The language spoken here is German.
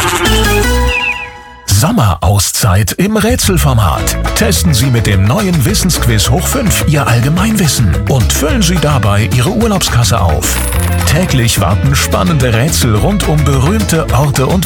Sommerauszeit im Rätselformat. Testen Sie mit dem neuen Wissensquiz hoch 5 Ihr Allgemeinwissen und füllen Sie dabei Ihre Urlaubskasse auf. Täglich warten spannende Rätsel rund um berühmte Orte und